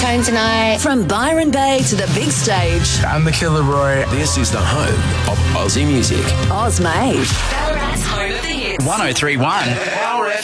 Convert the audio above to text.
home tonight. From Byron Bay to the big stage. I'm the Killer Roy. This is the home of Aussie music. Ozmade. Ballarat's home of the hits. 1031. Power